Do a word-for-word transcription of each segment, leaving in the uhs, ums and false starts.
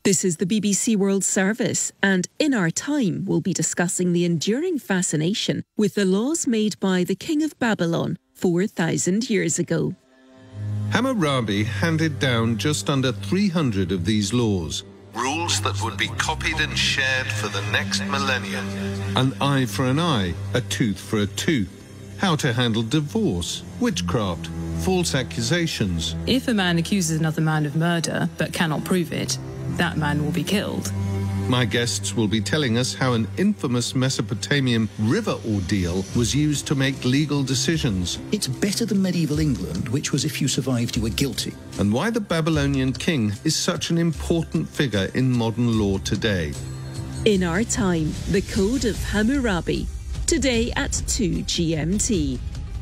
This is the B B C World Service, and in our time we'll be discussing the enduring fascination with the laws made by the King of Babylon four thousand years ago. Hammurabi handed down just under three hundred of these laws, rules that would be copied and shared for the next millennium. An eye for an eye, a tooth for a tooth, how to handle divorce, witchcraft, false accusations. If a man accuses another man of murder but cannot prove it, that man will be killed. My guests will be telling us how an infamous Mesopotamian river ordeal was used to make legal decisions. It's better than medieval England, which was if you survived, you were guilty. And why the Babylonian king is such an important figure in modern law today. In our time, the Code of Hammurabi, today at two G M T.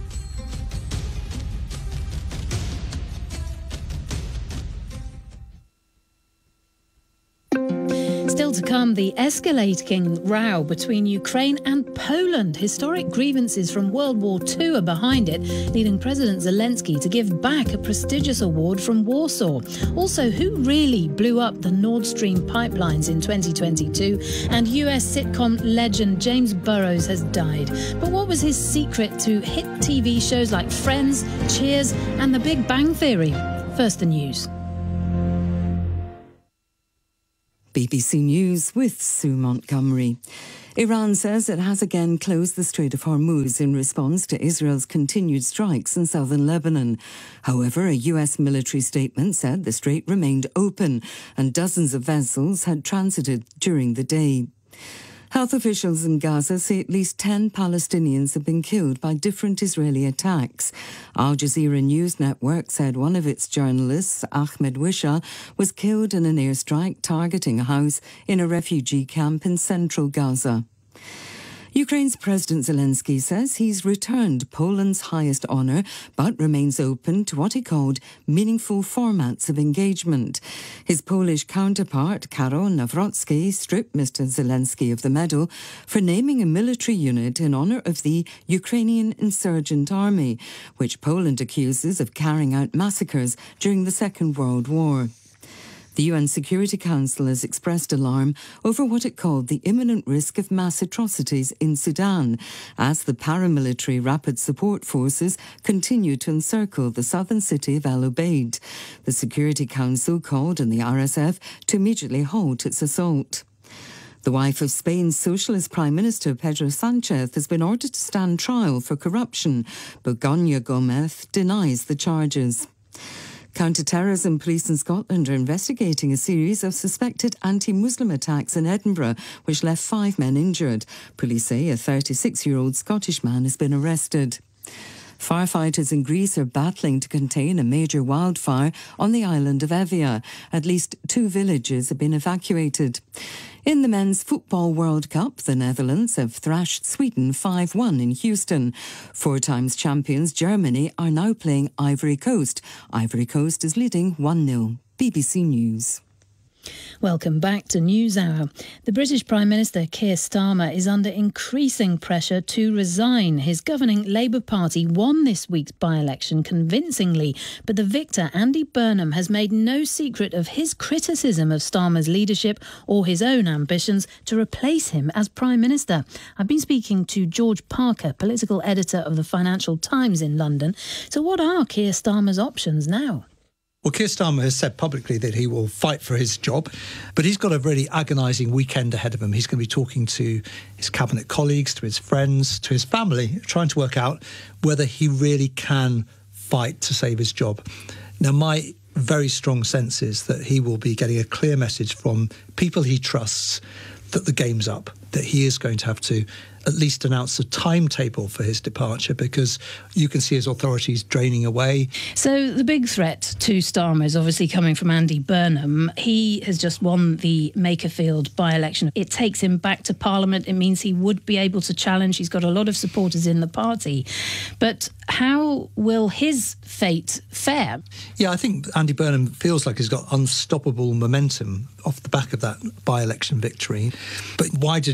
Still to come, the escalating row between Ukraine and Poland. Historic grievances from World War Two are behind it, leading President Zelensky to give back a prestigious award from Warsaw. Also, who really blew up the Nord Stream pipelines in twenty twenty-two? And U S sitcom legend James Burrows has died. But what was his secret to hit T V shows like Friends, Cheers and The Big Bang Theory? First, the news. B B C News with Sue Montgomery. Iran says it has again closed the Strait of Hormuz in response to Israel's continued strikes in southern Lebanon. However, a U S military statement said the strait remained open and dozens of vessels had transited during the day. Health officials in Gaza say at least ten Palestinians have been killed by different Israeli attacks. Al Jazeera News Network said one of its journalists, Ahmed Wisha, was killed in an airstrike targeting a house in a refugee camp in central Gaza. Ukraine's President Zelensky says he's returned Poland's highest honour, but remains open to what he called meaningful formats of engagement. His Polish counterpart, Karol Nawrocki, stripped Mister Zelensky of the medal for naming a military unit in honour of the Ukrainian Insurgent Army, which Poland accuses of carrying out massacres during the Second World War. The U N Security Council has expressed alarm over what it called the imminent risk of mass atrocities in Sudan as the paramilitary Rapid Support Forces continue to encircle the southern city of El Obeid. The Security Council called on the R S F to immediately halt its assault. The wife of Spain's Socialist Prime Minister Pedro Sanchez has been ordered to stand trial for corruption, but Begoña Gómez denies the charges. Counter-terrorism police in Scotland are investigating a series of suspected anti-Muslim attacks in Edinburgh, which left five men injured. Police say a thirty-six-year-old Scottish man has been arrested. Firefighters in Greece are battling to contain a major wildfire on the island of Evia. At least two villages have been evacuated. In the Men's Football World Cup, the Netherlands have thrashed Sweden five one in Houston. Four times champions Germany are now playing Ivory Coast. Ivory Coast is leading one nil. B B C News. Welcome back to NewsHour. The British Prime Minister Keir Starmer is under increasing pressure to resign. His governing Labour Party won this week's by-election convincingly, but the victor, Andy Burnham, has made no secret of his criticism of Starmer's leadership or his own ambitions to replace him as Prime Minister. I've been speaking to George Parker, political editor of the Financial Times in London. So what are Keir Starmer's options now? Well, Keir Starmer has said publicly that he will fight for his job, but he's got a really agonising weekend ahead of him. He's going to be talking to his cabinet colleagues, to his friends, to his family, trying to work out whether he really can fight to save his job. Now, my very strong sense is that he will be getting a clear message from people he trusts that the game's up, that he is going to have to at least announce a timetable for his departure, because you can see his authorities draining away. So the big threat to Starmer is obviously coming from Andy Burnham. He has just won the Makerfield by-election. It takes him back to Parliament. It means he would be able to challenge. He's got a lot of supporters in the party. But how will his fate fare? Yeah, I think Andy Burnham feels like he's got unstoppable momentum off the back of that by-election victory. But why did he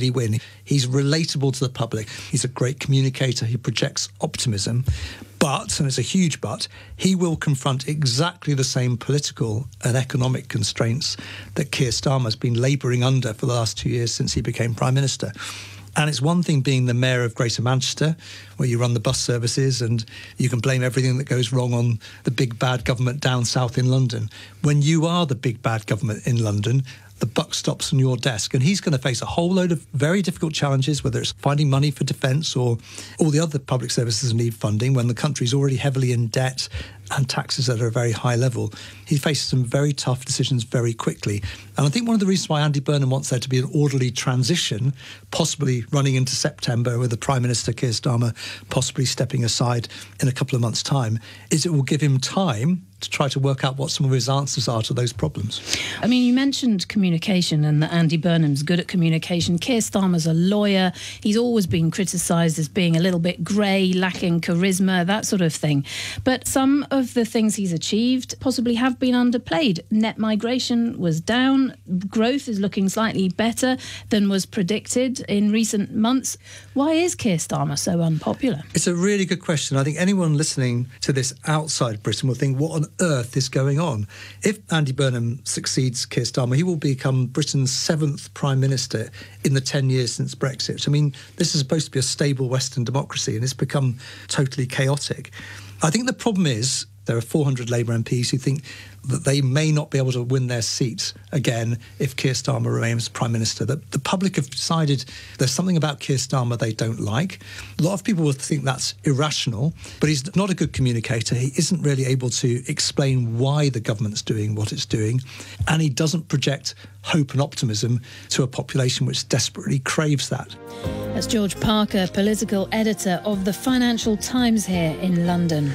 really win. He's relatable to the public. He's a great communicator. He projects optimism. But, and it's a huge but, he will confront exactly the same political and economic constraints that Keir Starmer has been labouring under for the last two years since he became Prime Minister. And it's one thing being the mayor of Greater Manchester, where you run the bus services and you can blame everything that goes wrong on the big bad government down south in London. When you are the big bad government in London, the buck stops on your desk. And he's going to face a whole load of very difficult challenges, whether it's finding money for defence or all the other public services that need funding when the country's already heavily in debt and taxes at a very high level. He faces some very tough decisions very quickly. And I think one of the reasons why Andy Burnham wants there to be an orderly transition, possibly running into September with the Prime Minister, Keir Starmer, possibly stepping aside in a couple of months' time, is it will give him time to try to work out what some of his answers are to those problems. I mean, you mentioned communication and that Andy Burnham's good at communication. Keir Starmer's a lawyer. He's always been criticised as being a little bit grey, lacking charisma, that sort of thing. But some of the things he's achieved possibly have been underplayed. Net migration was down. Growth is looking slightly better than was predicted in recent months. Why is Keir Starmer so unpopular? It's a really good question. I think anyone listening to this outside Britain will think, what on earth is going on? If Andy Burnham succeeds Keir Starmer, he will become Britain's seventh Prime Minister in the ten years since Brexit. I mean, this is supposed to be a stable Western democracy and it's become totally chaotic. I think the problem is there are four hundred Labour M Ps who think that they may not be able to win their seats again if Keir Starmer remains Prime Minister. The, the public have decided there's something about Keir Starmer they don't like. A lot of people will think that's irrational, but he's not a good communicator. He isn't really able to explain why the government's doing what it's doing, and he doesn't project hope and optimism to a population which desperately craves that. That's George Parker, political editor of the Financial Times here in London.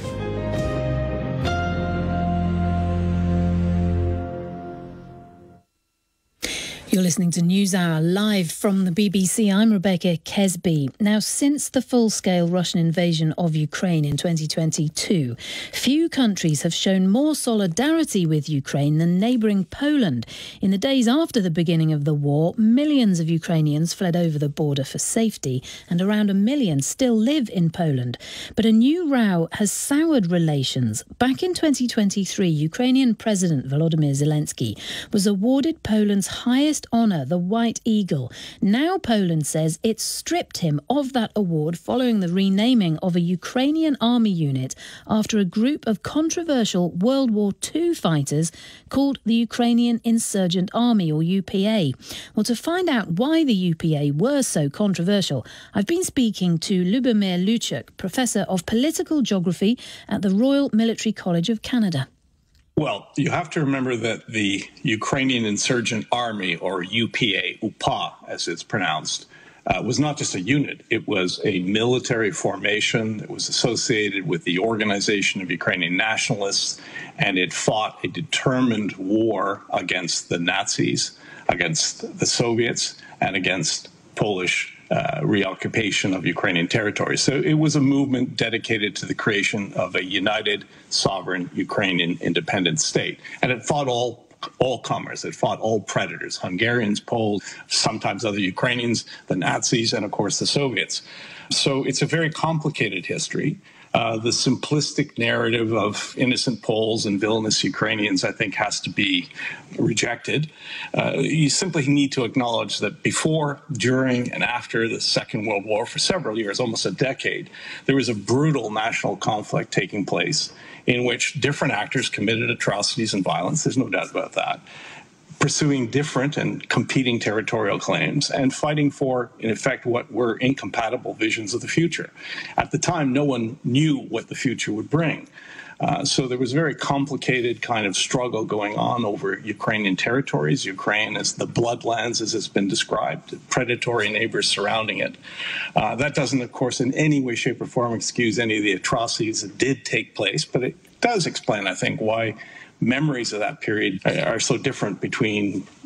You're listening to NewsHour live from the B B C. I'm Rebecca Kesby. Now, since the full-scale Russian invasion of Ukraine in twenty twenty-two, few countries have shown more solidarity with Ukraine than neighbouring Poland. In the days after the beginning of the war, millions of Ukrainians fled over the border for safety, and around a million still live in Poland. But a new row has soured relations. Back in twenty twenty-three, Ukrainian President Volodymyr Zelensky was awarded Poland's highest honour, the White Eagle. Now Poland says it stripped him of that award following the renaming of a Ukrainian army unit after a group of controversial World War Two fighters called the Ukrainian Insurgent Army, or U P A. Well, to find out why the U P A were so controversial, I've been speaking to Lubomir Luchuk, Professor of Political Geography at the Royal Military College of Canada. Well, you have to remember that the Ukrainian Insurgent Army, or U P A, U P A as it's pronounced, uh, was not just a unit. It was a military formation that was associated with the Organization of Ukrainian Nationalists, and it fought a determined war against the Nazis, against the Soviets, and against Polish Uh, reoccupation of Ukrainian territory. So it was a movement dedicated to the creation of a united, sovereign Ukrainian independent state. And it fought all all comers. It fought all predators, Hungarians, Poles, sometimes other Ukrainians, the Nazis, and of course the Soviets. So it's a very complicated history. Uh, the simplistic narrative of innocent Poles and villainous Ukrainians, I think, has to be rejected. Uh, you simply need to acknowledge that before, during, and after the Second World War, for several years, almost a decade, there was a brutal national conflict taking place in which different actors committed atrocities and violence. There's no doubt about that. Pursuing different and competing territorial claims and fighting for, in effect, what were incompatible visions of the future. At the time, no one knew what the future would bring. Uh, so there was a very complicated kind of struggle going on over Ukrainian territories. Ukraine as the bloodlands, as it's been described, predatory neighbors surrounding it. Uh, that doesn't, of course, in any way, shape, or form excuse any of the atrocities that did take place, but it does explain, I think, why memories of that period are so different between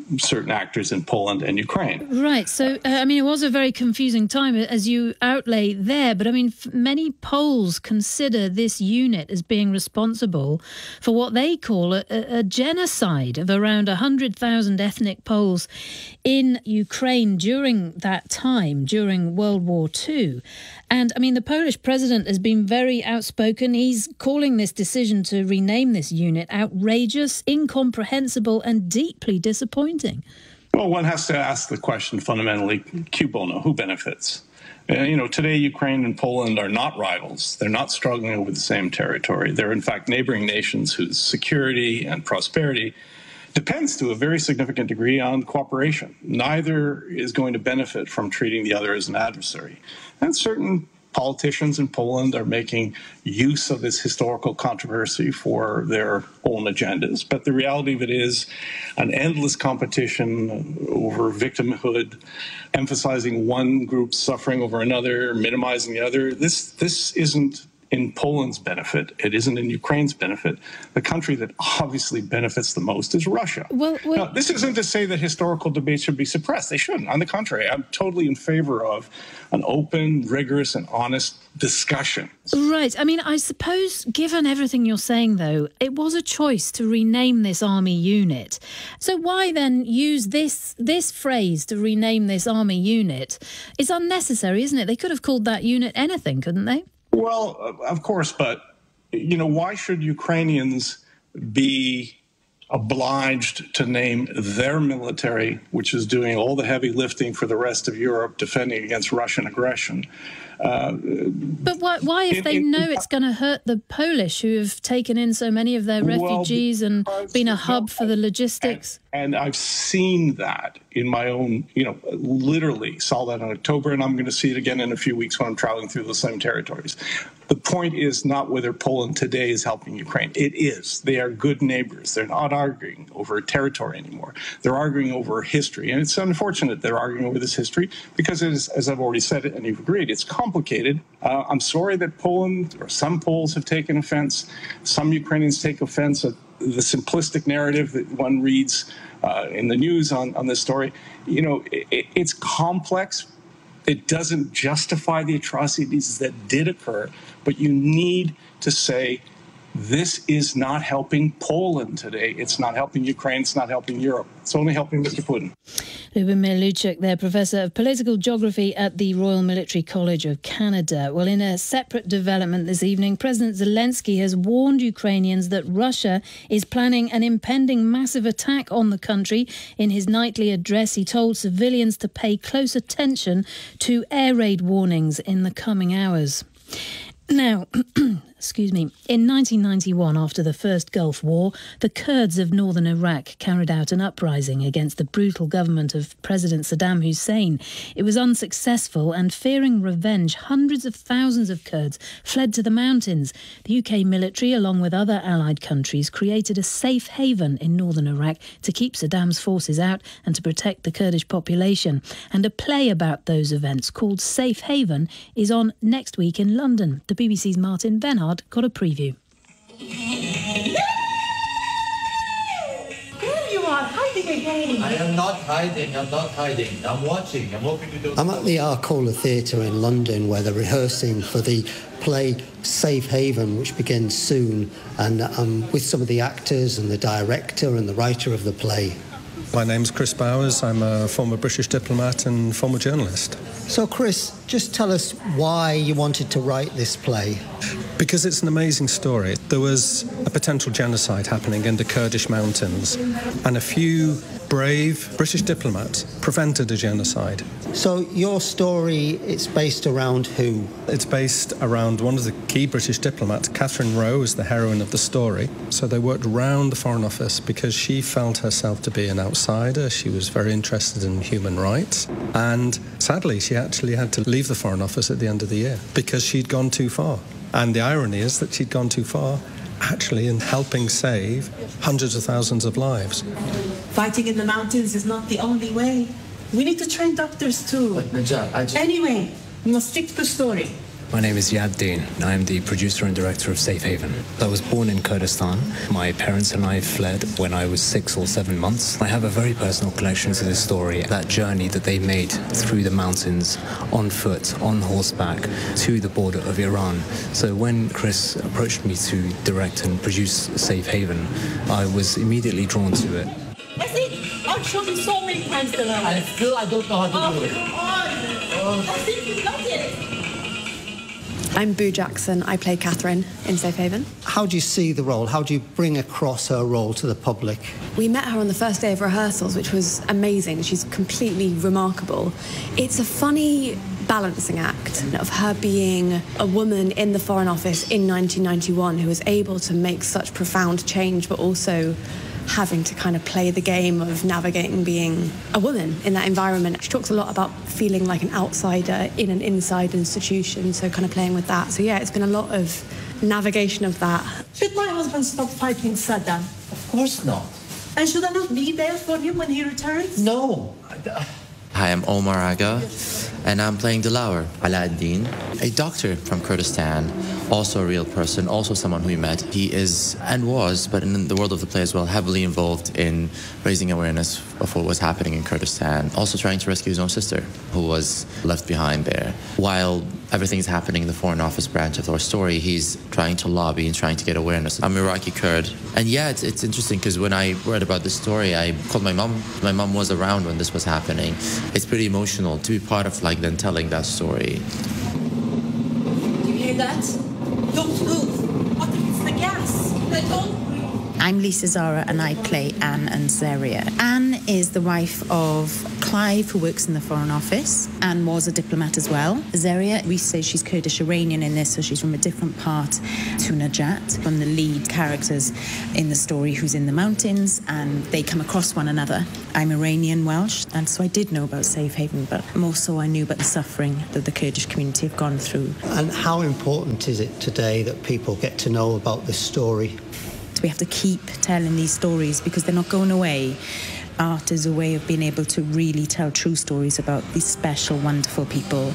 certain actors in Poland and Ukraine. Right. So, uh, I mean, it was a very confusing time, as you outlay there. But, I mean, f- many Poles consider this unit as being responsible for what they call a, a, a genocide of around one hundred thousand ethnic Poles in Ukraine during that time, during World War Two. And, I mean, the Polish president has been very outspoken. He's calling this decision to rename this unit outrageous, incomprehensible and deeply disappointing. Well, one has to ask the question fundamentally, cui bono, who benefits? Uh, you know, today Ukraine and Poland are not rivals. They're not struggling over the same territory. They're, in fact, neighboring nations whose security and prosperity depends to a very significant degree on cooperation. Neither is going to benefit from treating the other as an adversary. And certain politicians in Poland are making use of this historical controversy for their own agendas. But the reality of it is an endless competition over victimhood, emphasizing one group's suffering over another, minimizing the other. This, this isn't in Poland's benefit. It isn't in Ukraine's benefit. The country that obviously benefits the most is Russia. Well, well, now, this isn't to say that historical debates should be suppressed. They shouldn't. On the contrary, I'm totally in favor of an open, rigorous, and honest discussion. Right. I mean, I suppose, given everything you're saying, though, it was a choice to rename this army unit. So why then use this this phrase to rename this army unit? It's unnecessary, isn't it? They could have called that unit anything, couldn't they? Well, of course, but, you know, why should Ukrainians be obliged to name their military, which is doing all the heavy lifting for the rest of Europe, defending against Russian aggression? Uh, but why, why if in, they in, know in, it's going to hurt the Polish who have taken in so many of their refugees well, and been a hub for the logistics? And, and I've seen that in my own, you know, literally saw that in October, and I'm going to see it again in a few weeks when I'm traveling through the same territories. The point is not whether Poland today is helping Ukraine. It is. They are good neighbors. They're not arguing over territory anymore. They're arguing over history. And it's unfortunate they're arguing over this history because, it is, as I've already said it and you've agreed, it's complicated. Uh, I'm sorry that Poland or some Poles have taken offense. Some Ukrainians take offense at the simplistic narrative that one reads uh, in the news on, on this story. You know, it, it's complex. It doesn't justify the atrocities that did occur, but you need to say this is not helping Poland today. It's not helping Ukraine. It's not helping Europe. It's only helping Mister Putin. Lubomir Luchuk there, Professor of Political Geography at the Royal Military College of Canada. Well, in a separate development this evening, President Zelensky has warned Ukrainians that Russia is planning an impending massive attack on the country. In his nightly address, he told civilians to pay close attention to air raid warnings in the coming hours. Now, excuse me, in nineteen ninety-one, after the First Gulf War, the Kurds of northern Iraq carried out an uprising against the brutal government of President Saddam Hussein. It was unsuccessful, and fearing revenge, hundreds of thousands of Kurds fled to the mountains. The U K military, along with other allied countries, created a safe haven in northern Iraq to keep Saddam's forces out and to protect the Kurdish population. And a play about those events called Safe Haven is on next week in London. The B B C's Martin Benhard got a preview. There you are, hiding again. I am not hiding, I'm not hiding. I'm watching, I'm hoping to do... I'm at the Arcola Theatre in London where they're rehearsing for the play Safe Haven, which begins soon, and I'm with some of the actors and the director and the writer of the play. My name's Chris Bowers. I'm a former British diplomat and former journalist. So, Chris, just tell us why you wanted to write this play. Because it's an amazing story. There was a potential genocide happening in the Kurdish mountains, and a few brave British diplomats prevented a genocide. So your story, it's based around who? It's based around one of the key British diplomats. Catherine Rowe is the heroine of the story. So they worked round the Foreign Office because she felt herself to be an outsider. She was very interested in human rights. And sadly, she actually had to leave the Foreign Office at the end of the year because she'd gone too far. And the irony is that she'd gone too far actually in helping save hundreds of thousands of lives. Fighting in the mountains is not the only way. We need to train doctors too. But Najat, I just... Anyway, we must stick to the story. My name is Yad Deen. I am the producer and director of Safe Haven. I was born in Kurdistan. My parents and I fled when I was six or seven months. I have a very personal connection to this story, that journey that they made through the mountains, on foot, on horseback, to the border of Iran. So when Chris approached me to direct and produce Safe Haven, I was immediately drawn to it. I think I've shown you so many times the level. And still I don't know how to oh, do it. Come on. I think you got it. I'm Boo Jackson. I play Catherine in Safe Haven. How do you see the role? How do you bring across her role to the public? We met her on the first day of rehearsals, which was amazing. She's completely remarkable. It's a funny balancing act of her being a woman in the Foreign Office in nineteen ninety-one who was able to make such profound change, but also having to kind of play the game of navigating being a woman in that environment. She talks a lot about feeling like an outsider in an inside institution, so kind of playing with that. So yeah, it's been a lot of navigation of that. Should my husband stop fighting Saddam? Of course not. And should I not be there for him when he returns? No. Hi, I'm Omar Aga, and I'm playing Dilawar Alauddin, a doctor from Kurdistan, also a real person, also someone who we met. He is, and was, but in the world of the play as well, heavily involved in raising awareness of what was happening in Kurdistan, also trying to rescue his own sister, who was left behind there. While everything's happening in the Foreign Office branch of our story, he's trying to lobby and trying to get awareness. I'm Iraqi Kurd. And yeah, it's, it's interesting because when I read about this story, I called my mom. My mom was around when this was happening. It's pretty emotional to be part of, like, then telling that story. Do you hear that? Don't move. What is the gas? Don't. I'm Lisa Zara and I play Anne and Zaria. Anne is the wife of Clive, who works in the Foreign Office and was a diplomat as well. Zaria, we say she's Kurdish Iranian in this, so she's from a different part to Najat, from the lead characters in the story who's in the mountains, and they come across one another. I'm Iranian Welsh, and so I did know about Safe Haven, but more so I knew about the suffering that the Kurdish community have gone through. And how important is it today that people get to know about this story? We have to keep telling these stories because they're not going away. Art is a way of being able to really tell true stories about these special, wonderful people.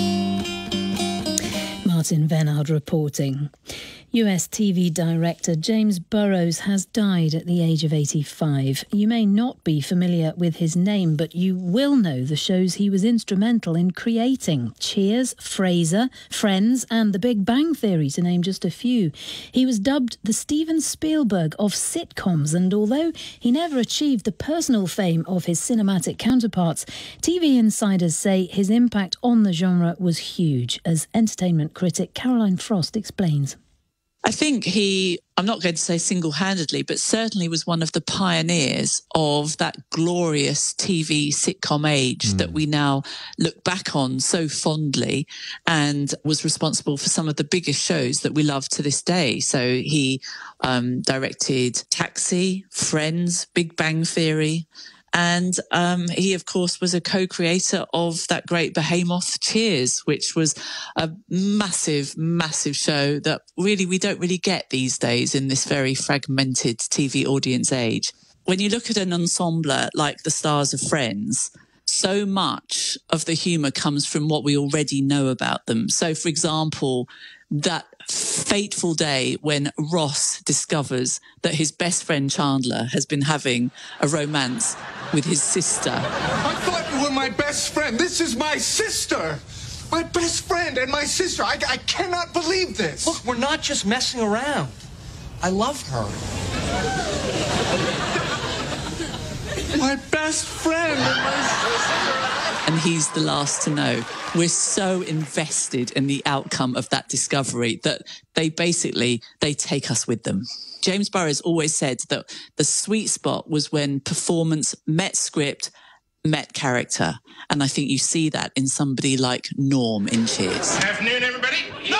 Martin Venard reporting. U S T V director James Burrows has died at the age of eighty-five. You may not be familiar with his name, but you will know the shows he was instrumental in creating. Cheers, Frasier, Friends and The Big Bang Theory, to name just a few. He was dubbed the Steven Spielberg of sitcoms, and although he never achieved the personal fame of his cinematic counterparts, T V insiders say his impact on the genre was huge, as entertainment critic Caroline Frost explains. I think he, I'm not going to say single-handedly, but certainly was one of the pioneers of that glorious T V sitcom age mm. that we now look back on so fondly, and was responsible for some of the biggest shows that we love to this day. So he um, directed Taxi, Friends, Big Bang Theory, and um, he, of course, was a co-creator of that great behemoth Cheers, which was a massive, massive show that really we don't really get these days in this very fragmented T V audience age. When you look at an ensemble like the stars of Friends, so much of the humour comes from what we already know about them. So, for example, that fateful day when Ross discovers that his best friend Chandler has been having a romance with his sister. I thought you were my best friend. This is my sister. My best friend and my sister. I, I cannot believe this. Look, we're not just messing around. I love her. My best friend and my sister. And he's the last to know. We're so invested in the outcome of that discovery that they basically, they take us with them. James Burrows always said that the sweet spot was when performance met script, met character. And I think you see that in somebody like Norm in Cheers. Afternoon, everybody. Norm!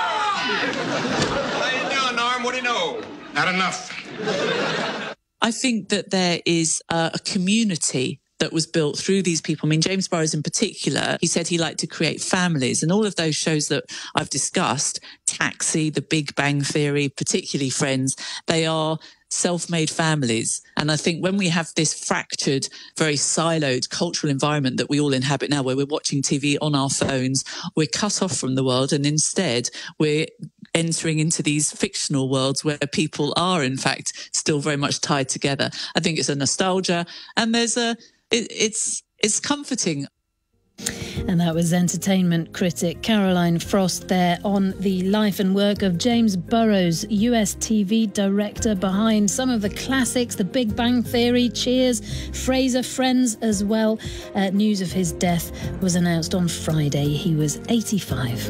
How you doing, Norm? What do you know? Not enough. I think that there is a, a community that was built through these people. I mean, James Burrows in particular, he said he liked to create families, and all of those shows that I've discussed, Taxi, The Big Bang Theory, particularly Friends, they are self-made families. And I think when we have this fractured, very siloed cultural environment that we all inhabit now, where we're watching T V on our phones, we're cut off from the world, and instead we're entering into these fictional worlds where people are, in fact, still very much tied together. I think it's a nostalgia, and there's a, it, it's, it's comforting. And that was entertainment critic Caroline Frost there on the life and work of James Burrows, U S T V director behind some of the classics, The Big Bang Theory, Cheers, Frasier, Friends as well. Uh, news of his death was announced on Friday. He was eighty-five.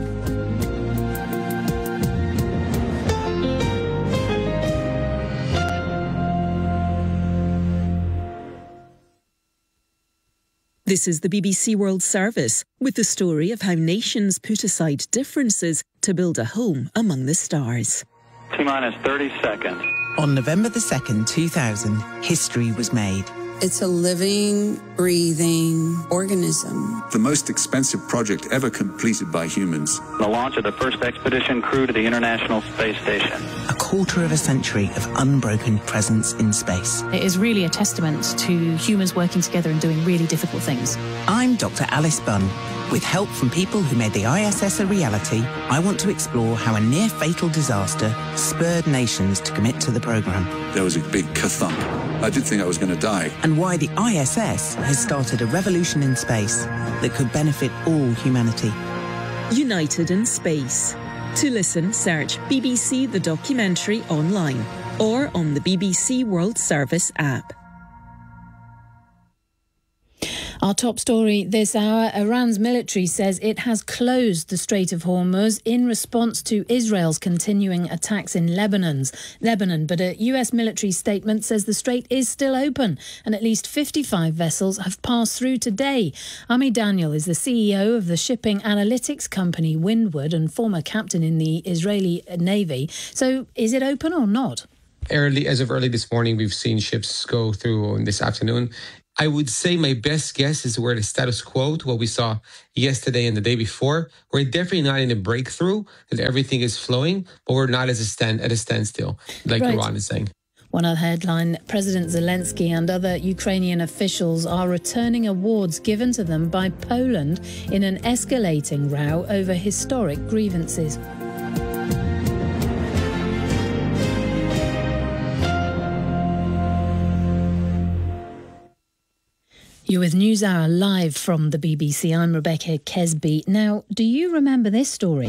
This is the B B C World Service, with the story of how nations put aside differences to build a home among the stars. T-minus thirty seconds. On November the second, two thousand, history was made. It's a living, breathing organism. The most expensive project ever completed by humans. The launch of the first expedition crew to the International Space Station. A quarter of a century of unbroken presence in space. It is really a testament to humans working together and doing really difficult things. I'm Doctor Alice Bunn. With help from people who made the I S S a reality, I want to explore how a near-fatal disaster spurred nations to commit to the programme. There was a big kathump. I did think I was going to die. And why the I S S has started a revolution in space that could benefit all humanity. United in Space. To listen, search B B C The Documentary online or on the B B C World Service app. Our top story this hour, Iran's military says it has closed the Strait of Hormuz in response to Israel's continuing attacks in Lebanon's, Lebanon. But a U S military statement says the strait is still open and at least fifty-five vessels have passed through today. Ami Daniel is the C E O of the shipping analytics company Windward and former captain in the Israeli Navy. So is it open or not? Early, as of early this morning, we've seen ships go through this afternoon. I would say my best guess is we're at a status quo to what we saw yesterday and the day before. We're definitely not in a breakthrough, that everything is flowing, but we're not as a stand, at a standstill, like right. Iran is saying. One other headline, President Zelensky and other Ukrainian officials are returning awards given to them by Poland in an escalating row over historic grievances. You're with NewsHour live from the B B C. I'm Rebecca Kesby. Now, do you remember this story?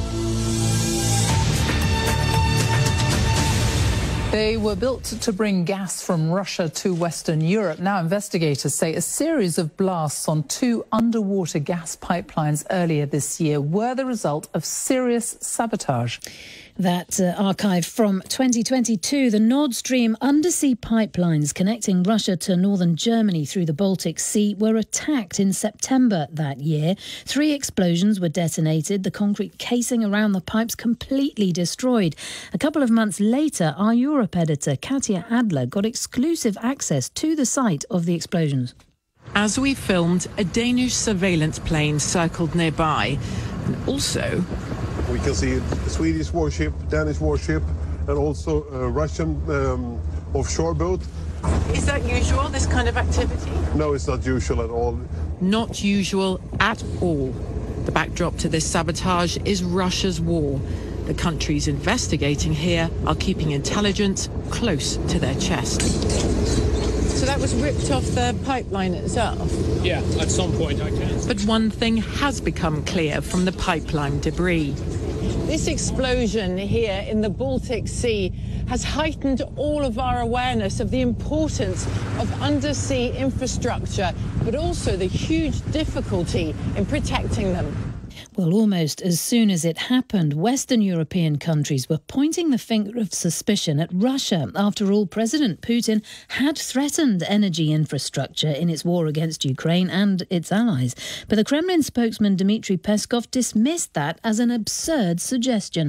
They were built to bring gas from Russia to Western Europe. Now investigators say a series of blasts on two underwater gas pipelines earlier this year were the result of serious sabotage. That uh, archive from twenty twenty-two, the Nord Stream undersea pipelines connecting Russia to northern Germany through the Baltic Sea were attacked in September that year. Three explosions were detonated, the concrete casing around the pipes completely destroyed. A couple of months later, our Europe editor, Katya Adler, got exclusive access to the site of the explosions. As we filmed, a Danish surveillance plane circled nearby, and also we can see a Swedish warship, Danish warship, and also a Russian um, offshore boat. Is that usual, this kind of activity? No, it's not usual at all. Not usual at all. The backdrop to this sabotage is Russia's war. The countries investigating here are keeping intelligence close to their chest. So that was ripped off the pipeline itself? Yeah, at some point I can. But one thing has become clear from the pipeline debris. This explosion here in the Baltic Sea has heightened all of our awareness of the importance of undersea infrastructure, but also the huge difficulty in protecting them. Well, almost as soon as it happened, Western European countries were pointing the finger of suspicion at Russia. After all, President Putin had threatened energy infrastructure in its war against Ukraine and its allies. But the Kremlin spokesman Dmitry Peskov dismissed that as an absurd suggestion.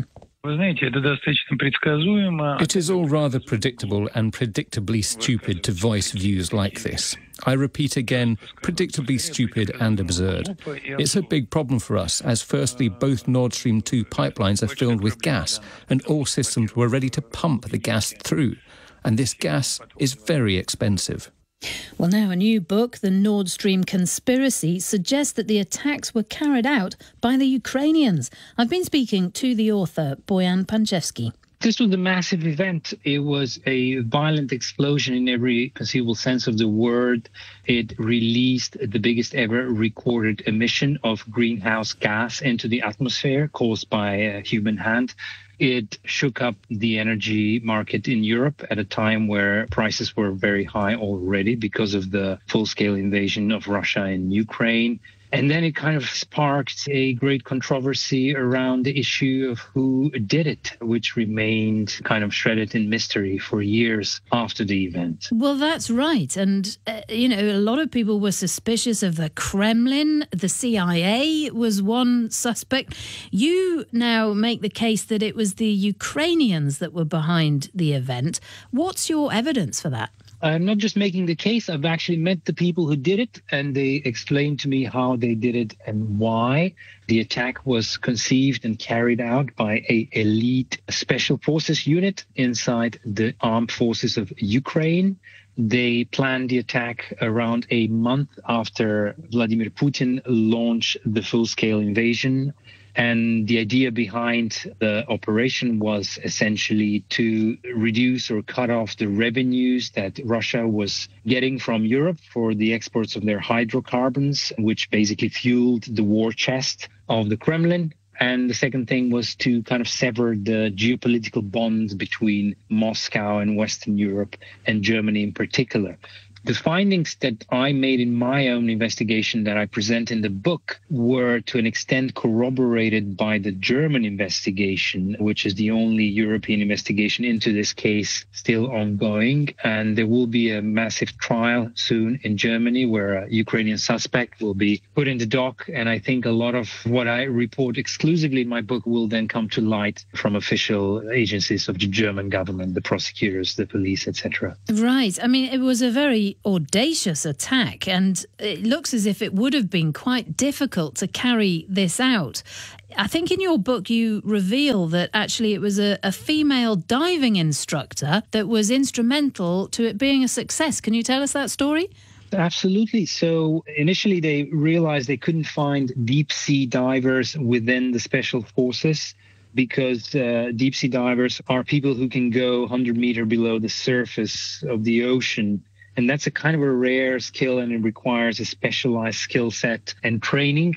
It is all rather predictable and predictably stupid to voice views like this. I repeat again, predictably stupid and absurd. It's a big problem for us, as firstly, both Nord Stream two pipelines are filled with gas, and all systems were ready to pump the gas through. and this gas is very expensive. Well, now a new book, The Nord Stream Conspiracy, suggests that the attacks were carried out by the Ukrainians. I've been speaking to the author, Boyan Panchevsky. This was a massive event. It was a violent explosion in every conceivable sense of the word. It released the biggest ever recorded emission of greenhouse gas into the atmosphere caused by a human hand. It shook up the energy market in Europe at a time where prices were very high already because of the full-scale invasion of Russia in Ukraine. And then it kind of sparked a great controversy around the issue of who did it, which remained kind of shrouded in mystery for years after the event. Well, that's right. And, uh, you know, a lot of people were suspicious of the Kremlin. The C I A was one suspect. You now make the case that it was the Ukrainians that were behind the event. What's your evidence for that? I'm not just making the case. I've actually met the people who did it, and they explained to me how they did it and why. The attack was conceived and carried out by an elite special forces unit inside the armed forces of Ukraine. They planned the attack around a month after Vladimir Putin launched the full-scale invasion. And the idea behind the operation was essentially to reduce or cut off the revenues that Russia was getting from Europe for the exports of their hydrocarbons, which basically fueled the war chest of the Kremlin. And the second thing was to kind of sever the geopolitical bonds between Moscow and Western Europe and Germany in particular. The findings that I made in my own investigation that I present in the book were to an extent corroborated by the German investigation, which is the only European investigation into this case still ongoing. And there will be a massive trial soon in Germany where a Ukrainian suspect will be put in the dock. And I think a lot of what I report exclusively in my book will then come to light from official agencies of the German government, the prosecutors, the police, et cetera. Right. I mean, it was a very audacious attack, and it looks as if it would have been quite difficult to carry this out. I think in your book you reveal that actually it was a, a female diving instructor that was instrumental to it being a success. Can you tell us that story? Absolutely. So initially they realized they couldn't find deep sea divers within the special forces, because uh, deep sea divers are people who can go one hundred meters below the surface of the ocean. And that's a kind of a rare skill, and it requires a specialized skill set and training.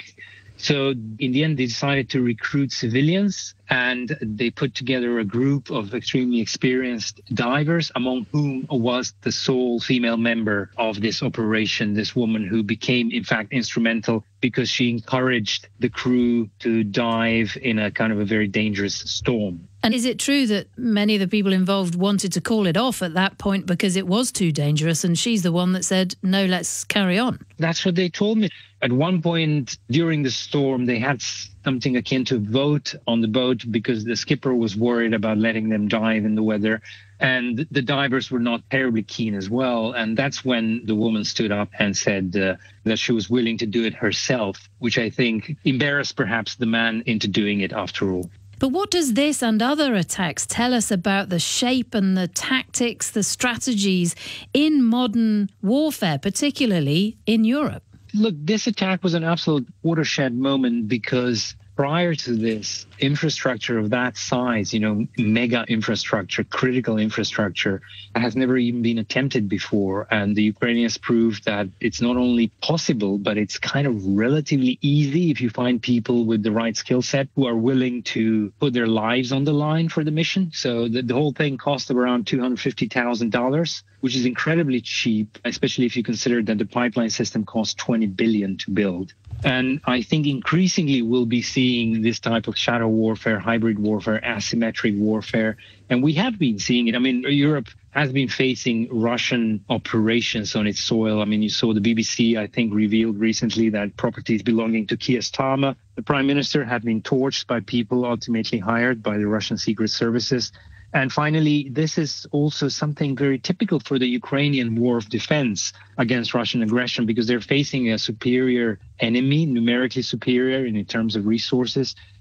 So in the end, they decided to recruit civilians, and they put together a group of extremely experienced divers, among whom was the sole female member of this operation, this woman who became, in fact, instrumental because she encouraged the crew to dive in a kind of a very dangerous storm. And is it true that many of the people involved wanted to call it off at that point because it was too dangerous, and she's the one that said, no, let's carry on? That's what they told me. At one point during the storm, they had something akin to a vote on the boat because the skipper was worried about letting them dive in the weather. And the divers were not terribly keen as well. And that's when the woman stood up and said uh, that she was willing to do it herself, which I think embarrassed perhaps the man into doing it after all. But what does this and other attacks tell us about the shape and the tactics, the strategies in modern warfare, particularly in Europe? Look, this attack was an absolute watershed moment because prior to this, infrastructure of that size, you know, mega infrastructure, critical infrastructure, has never even been attempted before. And the Ukrainians proved that it's not only possible, but it's kind of relatively easy if you find people with the right skill set who are willing to put their lives on the line for the mission. So the, the whole thing cost around two hundred fifty thousand dollars, which is incredibly cheap, especially if you consider that the pipeline system cost twenty billion dollars to build. And I think increasingly we'll be seeing this type of shadow warfare, hybrid warfare, asymmetric warfare. And we have been seeing it. I mean, Europe has been facing Russian operations on its soil. I mean, you saw the B B C, I think, revealed recently that properties belonging to Keir Starmer, the prime minister, had been torched by people ultimately hired by the Russian secret services. And finally, this is also something very typical for the Ukrainian war of defense against Russian aggression, because they're facing a superior enemy, numerically superior in terms of resources.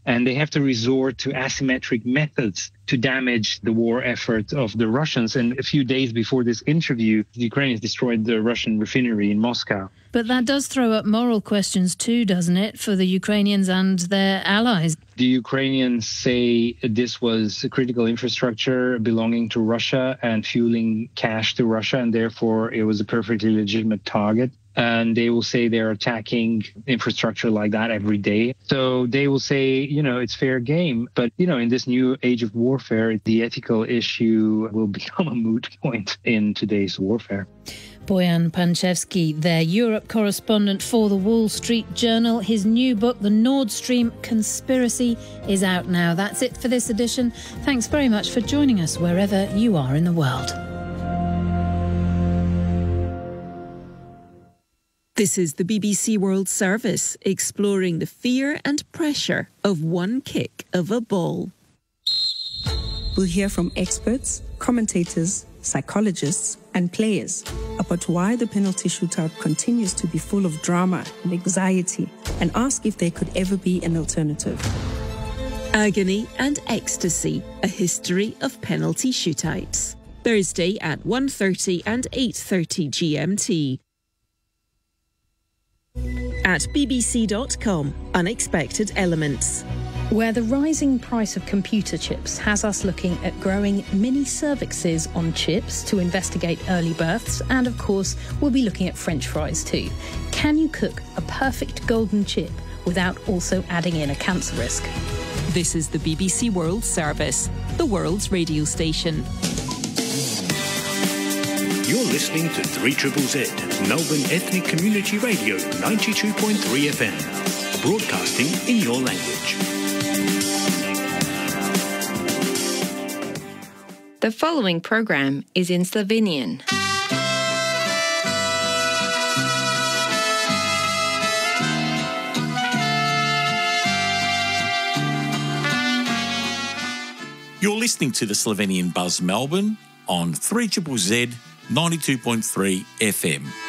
and they have to resort to asymmetric methods to damage the war effort of the Russians. And a few days before this interview, the Ukrainians destroyed the Russian refinery in Moscow. But that does throw up moral questions too, doesn't it, for the Ukrainians and their allies? The Ukrainians say this was a critical infrastructure belonging to Russia and fueling cash to Russia, and therefore it was a perfectly legitimate target. And they will say they're attacking infrastructure like that every day. So they will say, you know, it's fair game. But, you know, in this new age of warfare, the ethical issue will become a moot point in today's warfare. Bojan Pančevski, their Europe correspondent for the Wall Street Journal. His new book, The Nord Stream Conspiracy, is out now. That's it for this edition. Thanks very much for joining us wherever you are in the world. This is the B B C World Service, exploring the fear and pressure of one kick of a ball. We'll hear from experts, commentators, psychologists and players about why the penalty shootout continues to be full of drama and anxiety, and ask if there could ever be an alternative. Agony and Ecstasy, a history of penalty shootouts. Thursday at one thirty and eight thirty G M T. At b b c dot com, Unexpected Elements. Where the rising price of computer chips has us looking at growing mini cervixes on chips to investigate early births, and of course we'll be looking at French fries too. Can you cook a perfect golden chip without also adding in a cancer risk? This is the B B C World Service, the world's radio station. You're listening to three Z Z Z, Melbourne Ethnic Community Radio, ninety-two point three F M, broadcasting in your language. The following program is in Slovenian. You're listening to the Slovenian Buzz Melbourne on three Z Z Z ninety-two point three F M.